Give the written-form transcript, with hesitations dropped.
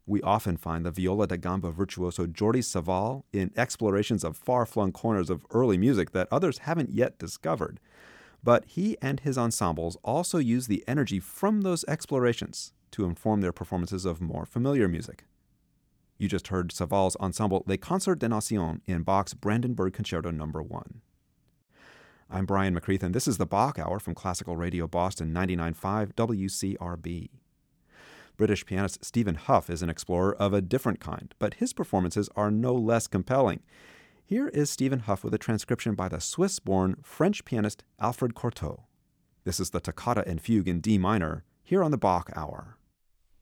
We often find the viola da gamba virtuoso Jordi Savall in explorations of far-flung corners of early music that others haven't yet discovered. But he and his ensembles also use the energy from those explorations to inform their performances of more familiar music. You just heard Savall's ensemble Les Concerts des Nations in Bach's Brandenburg Concerto No. 1. I'm Brian McCreath, and this is the Bach Hour from Classical Radio Boston 99.5 WCRB. British pianist Stephen Hough is an explorer of a different kind, but his performances are no less compelling. Here is Stephen Hough with a transcription by the Swiss-born French pianist Alfred Cortot. This is the Toccata and Fugue in D minor, here on the Bach Hour.